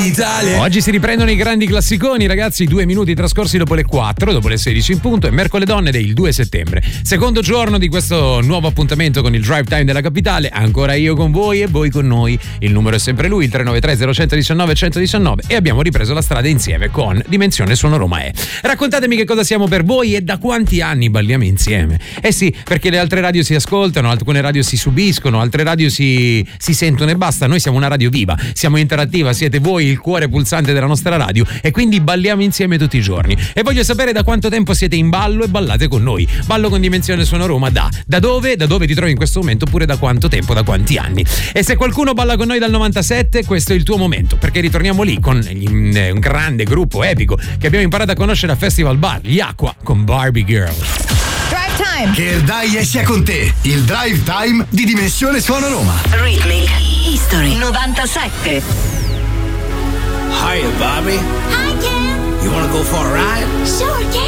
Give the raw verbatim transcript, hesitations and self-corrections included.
Italia. Oggi si riprendono i grandi classiconi, ragazzi, due minuti trascorsi dopo le quattro, dopo le sedici in punto, è Mercoledì Donne del due settembre. Secondo giorno di questo nuovo appuntamento con il Drive Time della capitale, ancora io con voi e voi con noi. Il numero è sempre lui, il tre nove tre zero uno uno uno uno uno e abbiamo ripreso la strada insieme con Dimensione Suono Roma è. Raccontatemi che cosa siamo per voi e da quanti anni balliamo insieme. Eh sì, perché le altre radio si ascoltano, alcune radio si subiscono, altre radio si, si sentono e basta. Noi siamo una radio viva, siamo interattiva, siete voi il cuore pulsante della nostra radio e quindi balliamo insieme tutti i giorni. E voglio sapere da quanto tempo siete in ballo e ballate con noi. Ballo con Dimensione Suono Roma da da dove? Da dove ti trovi in questo momento, oppure da quanto tempo, da quanti anni. E se qualcuno balla con noi dal novantasette, questo è il tuo momento, perché ritorniamo lì con gli, eh, un grande gruppo epico che abbiamo imparato a conoscere a Festival Bar, gli Aqua con Barbie Girl. Drive Time. Che il Dai sia con te, il Drive Time di Dimensione Suono Roma. Rhythmic History novantasette. Hiya, Bobby. Hi, Ken. You wanna go for a ride? Sure, Ken.